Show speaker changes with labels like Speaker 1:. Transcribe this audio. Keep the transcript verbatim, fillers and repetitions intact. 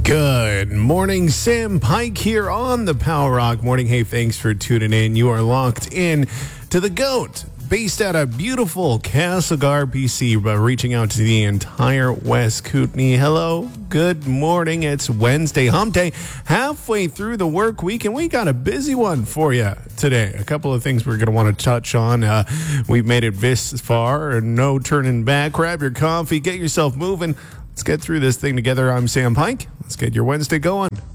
Speaker 1: Good morning, Sam Pike here on the Power Rock Morning. Hey, thanks for tuning in. You are locked in to the GOAT, based out of beautiful Castlegar, B C, but reaching out to the entire West Kootenay. Hello, good morning. It's Wednesday, hump day, halfway through the work week, and we got a busy one for you today. A couple of things we're going to want to touch on. Uh, we've made it this far, and no turning back. Grab your coffee, get yourself moving. Let's get through this thing together. I'm Sam Pike. Let's get your Wednesday going.